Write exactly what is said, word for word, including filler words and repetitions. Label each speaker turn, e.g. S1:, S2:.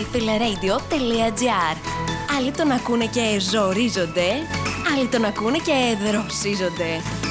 S1: elfileradio τελεία gr. Άλλοι τον ακούνε και ζορίζονται, άλλοι τον ακούνε και δροσίζονται.